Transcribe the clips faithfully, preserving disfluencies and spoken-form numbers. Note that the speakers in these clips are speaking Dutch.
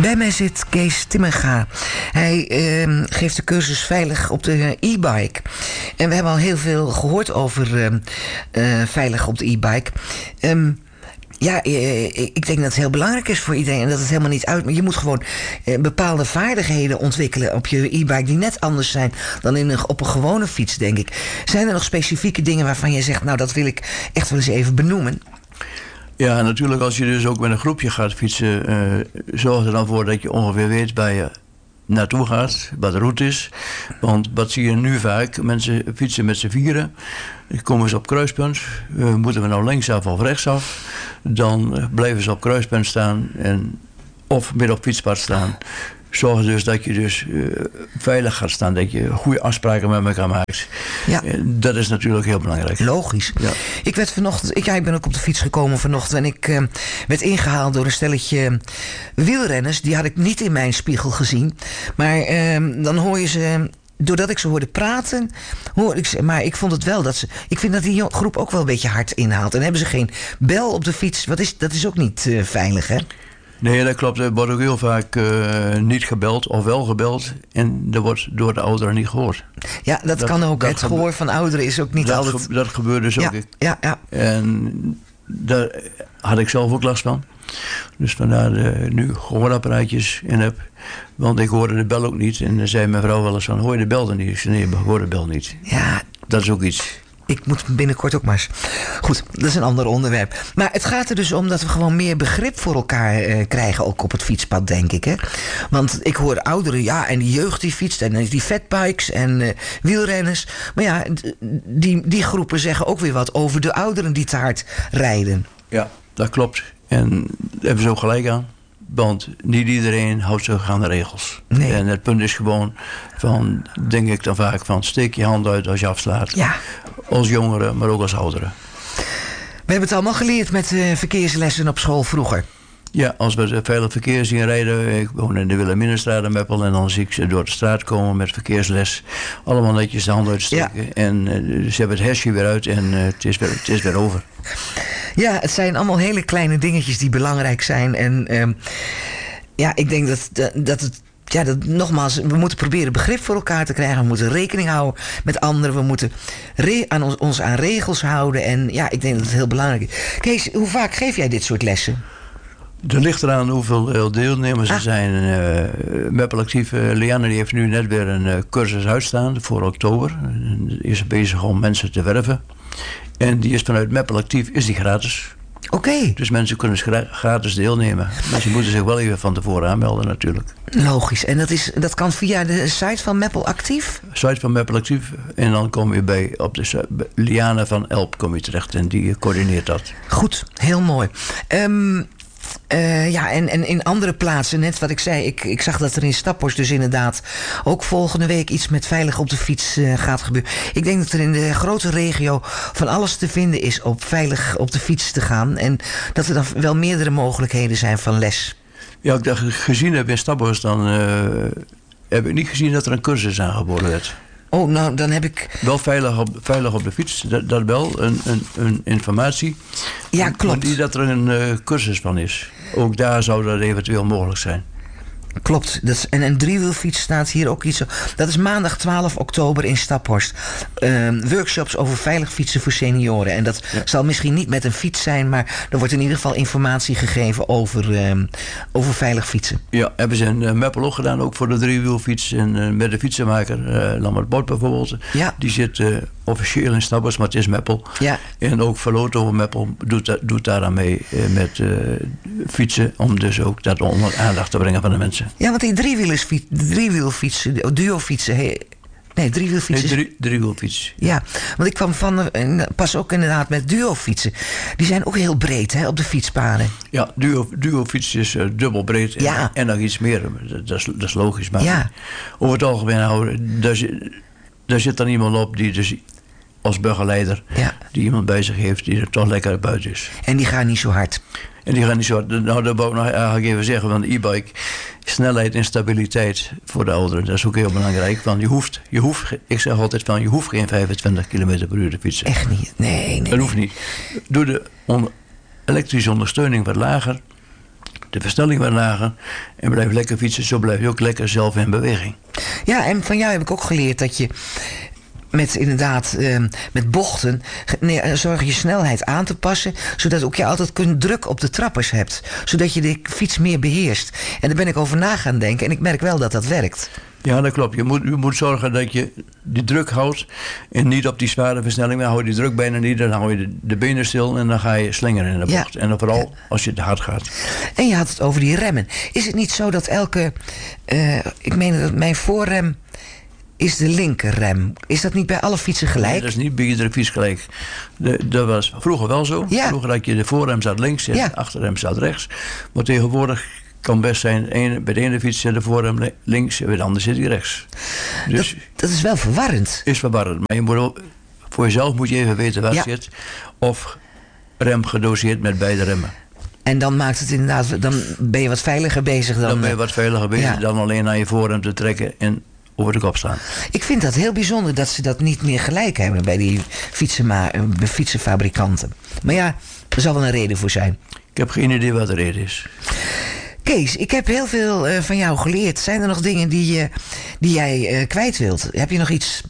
Bij mij zit Kees Timmerga. Hij uh, geeft de cursus Veilig op de e-bike. En we hebben al heel veel gehoord over uh, uh, Veilig op de e-bike. Um, Ja, ik denk dat het heel belangrijk is voor iedereen. En dat het helemaal niet uit... Maar je moet gewoon bepaalde vaardigheden ontwikkelen op je e-bike... die net anders zijn dan in een, op een gewone fiets, denk ik. Zijn er nog specifieke dingen waarvan je zegt... nou, dat wil ik echt wel eens even benoemen? Ja, natuurlijk als je dus ook met een groepje gaat fietsen... Uh, zorg er dan voor dat je ongeveer weet waar je naartoe gaat, wat de route is. Want wat zie je nu vaak? Mensen fietsen met z'n vieren. Dan komen ze op kruispunt. Uh, moeten we nou linksaf of rechtsaf? Dan blijven ze op kruispunt staan en of midden op fietspad staan. Zorg dus dat je dus uh, veilig gaat staan. Dat je goede afspraken met elkaar maakt. Ja. Uh, dat is natuurlijk heel belangrijk. Logisch. Ja. Ik werd vanochtend, ik, ja, ik ben ook op de fiets gekomen vanochtend. En ik uh, werd ingehaald door een stelletje wielrenners. Die had ik niet in mijn spiegel gezien. Maar uh, dan hoor je ze... Doordat ik ze hoorde praten, hoorde ik ze... Maar ik vond het wel dat ze... Ik vind dat die groep ook wel een beetje hard inhaalt. En hebben ze geen bel op de fiets. Wat is, dat is ook niet uh, veilig, hè? Nee, dat klopt. Er wordt ook heel vaak uh, niet gebeld of wel gebeld. En dat wordt door de ouderen niet gehoord. Ja, dat, dat kan ook. Dat het gebe- gehoor van ouderen is ook niet dat altijd... Ge- dat gebeurt dus ja, ook. Ja, ja. En daar had ik zelf ook last van. Dus vandaar uh, nu gehoorapparaatjes in heb. Want ik hoorde de bel ook niet. En dan zei mijn vrouw wel eens van, hoor je de bel dan niet? Ik zei, nee, ik hoor de bel niet. Ja. Dat is ook iets. Ik moet binnenkort ook maar eens... Goed, dat is een ander onderwerp. Maar het gaat er dus om dat we gewoon meer begrip voor elkaar uh, krijgen... ook op het fietspad, denk ik, hè? Want ik hoor ouderen, ja, en die jeugd die fietst... en die fatbikes en uh, wielrenners. Maar ja, die, die groepen zeggen ook weer wat over de ouderen die te hard rijden. Ja, dat klopt. En daar hebben ze ook gelijk aan. Want niet iedereen houdt zich aan de regels. Nee. En het punt is gewoon van, denk ik dan vaak van, steek je hand uit als je afslaat. Ja. Als jongeren, maar ook als ouderen. We hebben het allemaal geleerd met uh, verkeerslessen op school vroeger. Ja, als we veilig verkeer zien rijden, ik woon in de Wilhelminastraat in Meppel en dan zie ik ze door de straat komen met verkeersles. Allemaal netjes de hand uitsteken. Ja. En uh, ze hebben het hesje weer uit en uh, het, is weer, het is weer over. Ja, het zijn allemaal hele kleine dingetjes die belangrijk zijn. En um, ja, ik denk dat, dat, dat het... Ja, dat, nogmaals, we moeten proberen begrip voor elkaar te krijgen. We moeten rekening houden met anderen. We moeten re- aan ons, ons aan regels houden. En ja, ik denk dat het heel belangrijk is. Kees, hoe vaak geef jij dit soort lessen? Er ligt eraan hoeveel deelnemers er ah. zijn. Uh, Meppel Actief, uh, Lianne die heeft nu net weer een uh, cursus uitstaan voor oktober. Die is bezig om mensen te werven. En die is vanuit Meppel Actief, is die gratis. Oké. Okay. Dus mensen kunnen gra- gratis deelnemen. Maar ze moeten zich wel even van tevoren aanmelden natuurlijk. Logisch. En dat, is, dat kan via de site van Meppel Actief? Site van Meppel Actief. En dan kom je bij, op de Liane van Elp kom je terecht. En die coördineert dat. Goed, heel mooi. Um, Uh, ja, en, en in andere plaatsen, net wat ik zei... Ik, ik zag dat er in Staphorst dus inderdaad... ook volgende week iets met veilig op de fiets uh, gaat gebeuren. Ik denk dat er in de grote regio van alles te vinden is... op veilig op de fiets te gaan. En dat er dan wel meerdere mogelijkheden zijn van les. Ja, ik dacht, gezien heb in Staphorst... dan uh, heb ik niet gezien dat er een cursus aangeboden werd. Oh, nou, dan heb ik... Wel veilig op, veilig op de fiets, dat, dat wel, een, een, een informatie. Ja, klopt. Maar niet dat er een uh, cursus van is. Ook daar zou dat eventueel mogelijk zijn. Klopt. Dat is, en een driewielfiets staat hier ook iets. Dat is maandag twaalf oktober in Staphorst. Uh, workshops over veilig fietsen voor senioren. En dat ja. zal misschien niet met een fiets zijn... maar er wordt in ieder geval informatie gegeven over, uh, over veilig fietsen. Ja, hebben ze in uh, Meppel ook gedaan. Ook voor de driewielfiets. En uh, met de fietsenmaker, uh, Lambert Bot bijvoorbeeld. Ja. Die zit uh, officieel in Staphorst, maar het is Meppel. Ja. En ook Verloto Meppel doet, doet daar aan mee uh, met uh, fietsen. Om dus ook dat onder aandacht te brengen van de mensen. Ja, want die driewielfietsen, driewielfietsen, duofietsen... Hey, nee, driewielfietsen... Nee, drie, driewielfiets. Ja, want ik kwam van pas ook inderdaad met duofietsen. Die zijn ook heel breed, hè, op de fietspaden. Ja, duo, duofiets is uh, dubbel breed en, ja. en nog iets meer. Dat is, dat is logisch, maar ja. over het algemeen houden... Daar, daar zit dan iemand op die dus... als begeleider, ja. die iemand bij zich heeft die er toch lekker buiten is. En die gaan niet zo hard. En die gaan niet zo hard. Nou, dat wou ik nog eigenlijk even zeggen van de e-bike. Snelheid en stabiliteit voor de ouderen. Dat is ook heel belangrijk. Want je hoeft, je hoeft, ik zeg altijd van, je hoeft geen vijfentwintig kilometer per uur te fietsen. Echt niet? Nee, nee. Dat hoeft niet. Doe de on- elektrische ondersteuning wat lager. de versnelling wat lager. En blijf lekker fietsen, zo blijf je ook lekker zelf in beweging. Ja, en van jou heb ik ook geleerd dat je met inderdaad uh, met bochten nee, zorg je snelheid aan te passen, zodat ook je altijd kunt druk op de trappers hebt, zodat je de fiets meer beheerst. En daar ben ik over na gaan denken en ik merk wel dat dat werkt. Ja, dat klopt. Je moet, je moet zorgen dat je die druk houdt en niet op die zware versnelling. Dan hou je die druk bijna niet, dan hou je de, de benen stil en dan ga je slingeren in de bocht. Ja. En dan vooral als je te hard gaat. En je had het over die remmen. Is het niet zo dat elke, uh, ik meen dat mijn voorrem is de linkerrem. Is dat niet bij alle fietsen gelijk? Nee, dat is niet bij iedere fiets gelijk. De, dat was vroeger wel zo. Ja. Vroeger had je de voorrem zat links en ja. de achterrem zat rechts. Maar tegenwoordig kan best zijn, een, bij de ene fiets zit de voorrem links en bij de andere zit hij rechts. Dus dat, dat is wel verwarrend. Is verwarrend. Maar je moet ook, voor jezelf moet je even weten waar ja. zit. Of rem gedoseerd met beide remmen. En dan maakt het inderdaad, dan ben je wat veiliger bezig dan. Dan ben je wat veiliger bezig ja. dan alleen naar je voorrem te trekken en over de kop staan. Ik vind dat heel bijzonder dat ze dat niet meer gelijk hebben bij die fietsenma- bij fietsenfabrikanten. Maar ja, er zal wel een reden voor zijn. Ik heb geen idee wat de reden is. Kees, ik heb heel veel uh, van jou geleerd. Zijn er nog dingen die, uh, die jij uh, kwijt wilt? Heb je nog iets?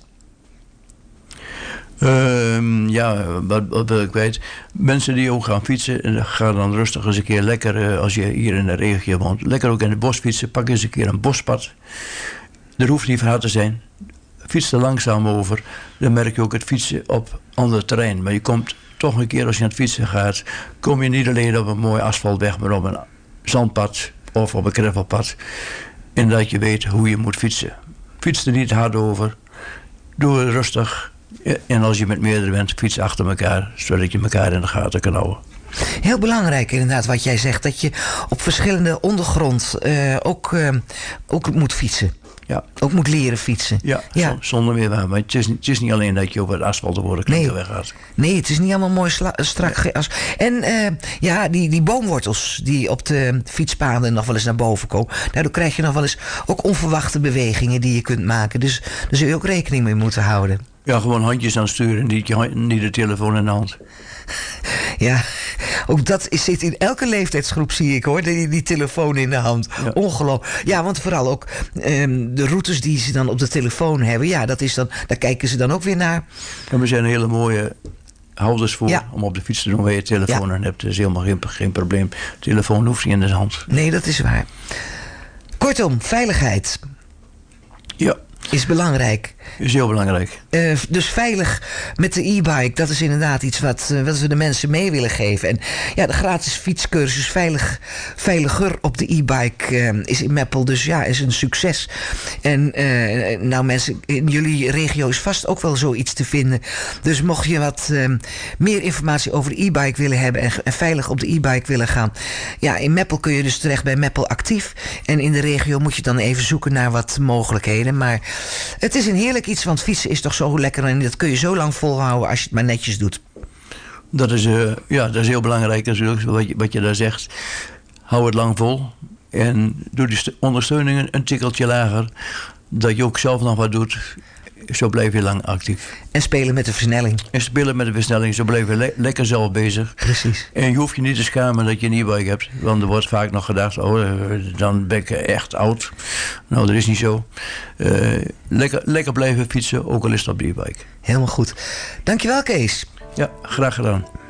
Uh, ja, wat, wat wil ik kwijt? Mensen die ook gaan fietsen, ga dan rustig eens een keer lekker, uh, als je hier in de regio woont, lekker ook in het bos fietsen. Pak eens een keer een bospad. Er hoeft niet verhaal te zijn. Fiets er langzaam over. Dan merk je ook het fietsen op ander terrein. Maar je komt toch een keer als je aan het fietsen gaat, kom je niet alleen op een mooi asfaltweg, maar op een zandpad of op een gravelpad. En dat je weet hoe je moet fietsen. Fiets er niet hard over. Doe het rustig. En als je met meerdere bent, fiets achter elkaar, zodat je elkaar in de gaten kan houden. Heel belangrijk inderdaad wat jij zegt, dat je op verschillende ondergrond uh, ook, uh, ook moet fietsen. Ja. Ook moet leren fietsen. Ja, ja. zonder meer waar. Maar het is, het is niet alleen dat je over het asfalt over de klinker nee. weggaat. Nee, het is niet allemaal mooi sla- strak. Ja. En uh, ja, die, die boomwortels die op de fietspaden nog wel eens naar boven komen. Daardoor krijg je nog wel eens ook onverwachte bewegingen die je kunt maken. Dus daar zul je ook rekening mee moeten houden. Ja, gewoon handjes aan sturen, niet, niet de telefoon in de hand. Ja, ook dat is, zit in elke leeftijdsgroep, zie ik hoor. Die, die telefoon in de hand. Ja. Ongelooflijk. Ja, want vooral ook um, de routes die ze dan op de telefoon hebben. Ja, dat is dan, daar kijken ze dan ook weer naar. En we zijn hele mooie houders voor ja. om op de fiets te doen waar je telefoon ja. aan hebt. Dat is helemaal geen, geen probleem. De telefoon hoeft niet in de hand. Nee, dat is waar. Kortom, veiligheid. Ja. Is belangrijk. Is heel belangrijk. Uh, dus veilig met de e-bike, dat is inderdaad iets wat, uh, wat we de mensen mee willen geven. En ja, de gratis fietscursus veilig, veiliger op de e-bike uh, is in Meppel dus ja, is een succes. En uh, nou mensen, in jullie regio is vast ook wel zoiets te vinden. Dus mocht je wat uh, meer informatie over de e-bike willen hebben en, en veilig op de e-bike willen gaan. Ja, in Meppel kun je dus terecht bij Meppel Actief. En in de regio moet je dan even zoeken naar wat mogelijkheden. Maar het is een heerlijk iets, want fietsen is toch zo lekker en dat kun je zo lang volhouden als je het maar netjes doet. Dat is, uh, ja, dat is heel belangrijk natuurlijk, wat je, wat je daar zegt. Hou het lang vol en doe die ondersteuningen een tikkeltje lager, dat je ook zelf nog wat doet. Zo blijf je lang actief. En spelen met de versnelling. En spelen met de versnelling, zo blijf je le- lekker zelf bezig. Precies. En je hoeft je niet te schamen dat je een e-bike hebt. Want er wordt vaak nog gedacht, oh, dan ben ik echt oud. Nou, dat is niet zo. Uh, lekker, lekker blijven fietsen, ook al is het op de e-bike. Helemaal goed. Dankjewel, Kees. Ja, graag gedaan.